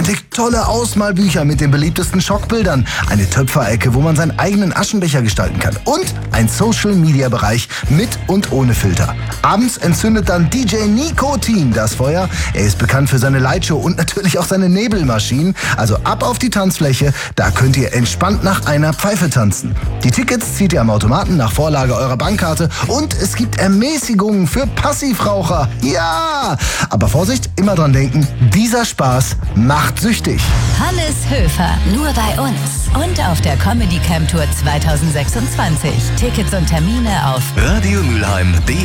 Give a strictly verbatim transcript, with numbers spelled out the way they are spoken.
entdeckt tolle Ausmalbücher mit den beliebtesten Schockbildern, eine Töpferecke, wo man seinen eigenen Aschenbecher gestalten kann und ein Social-Media-Bereich mit und ohne Filter. Abends entzündet dann D J Nikotin das Feuer. Er ist bekannt für seine Lightshow und natürlich auch seine Nebelmaschinen. Also ab auf die Tanzfläche, da könnt ihr entspannt nach einer Pfeife tanzen. Die Tickets zieht ihr am Automaten nach Vorlage eurer Bankkarte und es gibt Ermäßigungen für Passivraucher. Ja! Aber Vorsicht, immer dran denken, dieser Spaß macht süchtig. Hannes Höfer, nur bei uns und auf der Comedy Camp Tour zwanzig sechsundzwanzig. Tickets und Termine auf radio mülheim punkt de